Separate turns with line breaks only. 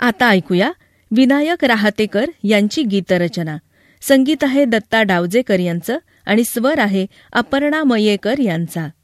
आता ऐकूया विनायक राहतेकर यांची गीतरचना. संगीत आहे दत्ता डावजेकर यांचं आणि स्वर आहे अपर्णा मयेकर यांचा.